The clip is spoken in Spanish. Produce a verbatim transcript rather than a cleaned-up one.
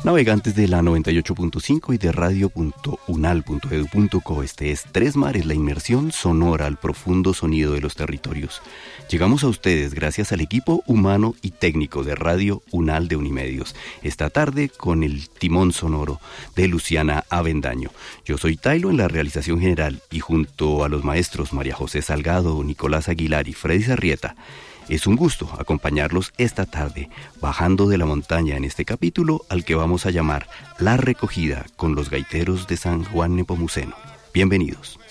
Navegantes de la noventa y ocho punto cinco y de radio punto unal punto edu punto co, este es Tres Mares, la inmersión sonora al profundo sonido de los territorios. Llegamos a ustedes gracias al equipo humano y técnico de Radio Unal de Unimedios. Esta tarde con el timón sonoro de Luciana Avendaño. Yo soy Tailo en la realización general y junto a los maestros María José Salgado, Nicolás Aguilar y Freddy Sarrieta, es un gusto acompañarlos esta tarde, bajando de la montaña en este capítulo al que vamos a llamar La Recogida con los gaiteros de San Juan Nepomuceno. Bienvenidos.